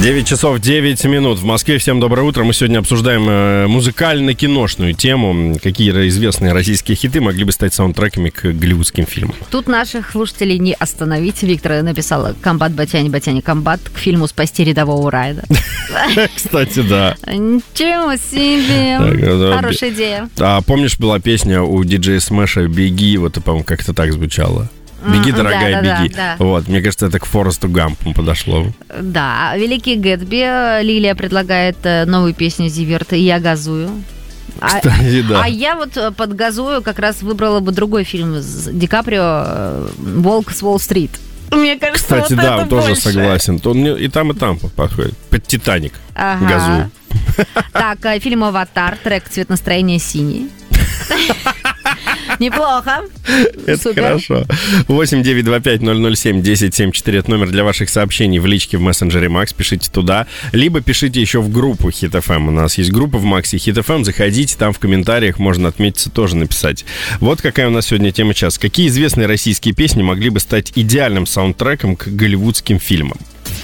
9 часов 9 минут в Москве. Всем доброе утро. Мы сегодня обсуждаем музыкально-киношную тему. Какие известные российские хиты могли бы стать саундтреками к голливудским фильмам? Тут наших слушателей не остановить. Виктор написала «Комбат, батяне, комбат» к фильму «Спасти рядового Райана». Кстати, да. Ничего себе. Хорошая идея. А помнишь, была песня у диджея Смэша «Беги», вот, по-моему, как-то так звучало. «Беги, дорогая, беги». Да. Вот, мне кажется, это к Форесту Гампу подошло. Да, «Великий Гэтсби». Лилия предлагает новую песню Зиверта «Я газую». Кстати, да. А я вот под газую как раз выбрала бы другой фильм с Ди Каприо «Волк с Уолл-стрит». Мне кажется, кстати, вот да, это он тоже больше. согласен. Он и там подходит. Под «Титаник». Ага. Газую. Так, фильм «Аватар», трек «Цвет настроения синий». Неплохо. Это супер. Хорошо. 8-925-007-1074. Это номер для ваших сообщений в личке в мессенджере Макс. Пишите туда. Либо пишите еще в группу Хит FM. У нас есть группа в Максе Хит FM. Заходите, там в комментариях можно отметиться, тоже написать. Вот какая у нас сегодня тема час. Какие известные российские песни могли бы стать идеальным саундтреком к голливудским фильмам?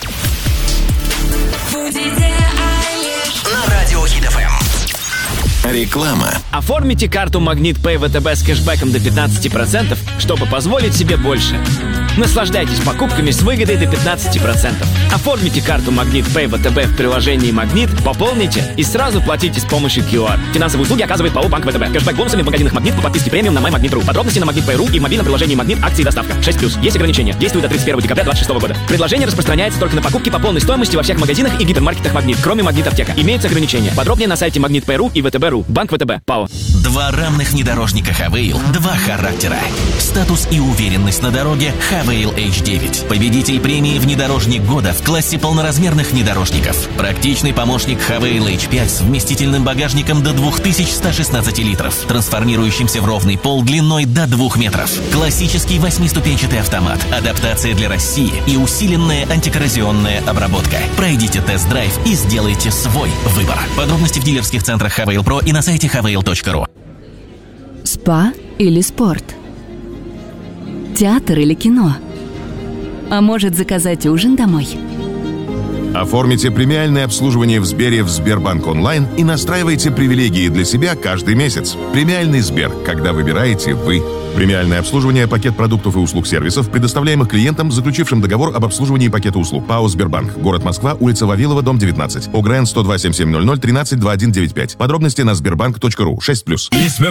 Реклама. Оформите карту Магнит Pay ВТБ с кэшбэком до 15%, чтобы позволить себе больше. Наслаждайтесь покупками с выгодой до 15%. Оформите карту Магнит Pay ВТБ в приложении Магнит, пополните и сразу платите с помощью QR. Финансовые услуги оказывает ПАО Банк ВТБ. Кэшбэк бонусами в магазинах Магнит по подписке премиум на MyMagnet.ru. Подробности на Magnet.ru и в мобильном приложении Магнит акции и доставка. 6+. Есть ограничения. Действует до 31 декабря 2026 года. Предложение распространяется только на покупки по полной стоимости во всех магазинах и гипермаркетах Магнит, кроме Магнит Аптека. Имеются ограничения. Подробнее на сайте Magnet.ru и ВТБ.ру. Банк ВТБ. ПАО. Два равных внедорожника Хавейл, два характера. Статус и уверенность на дороге Хавейл H9. Победитель премии «Внедорожник года» в классе полноразмерных внедорожников. Практичный помощник Хавейл H5 с вместительным багажником до 2116 литров, трансформирующимся в ровный пол длиной до 2 метров. Классический 8-ступенчатый автомат, адаптация для России и усиленная антикоррозионная обработка. Пройдите тест-драйв и сделайте свой выбор. Подробности в дилерских центрах Хавейл Про и на сайте havail.ru. Спа или спорт? Театр или кино? А может, заказать ужин домой? Оформите премиальное обслуживание в Сбере в Сбербанк онлайн и настраивайте привилегии для себя каждый месяц. Премиальный Сбер, когда выбираете вы. Премиальное обслуживание, пакет продуктов и услуг сервисов, предоставляемых клиентам, заключившим договор об обслуживании пакета услуг. ПАО Сбербанк. Город Москва, улица Вавилова, дом 19. ОГРН 102 7700 13 2195. Подробности на sberbank.ru. 6+.